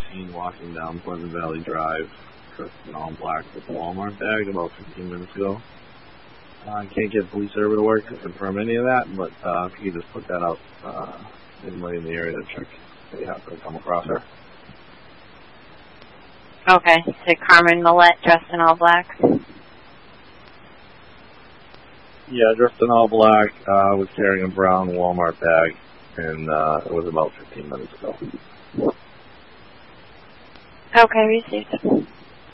seen walking down Pleasant Valley Drive, dressed in all black with a Walmart bag about 15 minutes ago. I can't get police over to work to confirm any of that, but if you could just put that out, anybody in the area to check if they happen to come across her. Okay, so Carmen Millette dressed in all black? Yeah, dressed in all black, was carrying a brown Walmart bag, and it was about 15 minutes ago. Okay, received.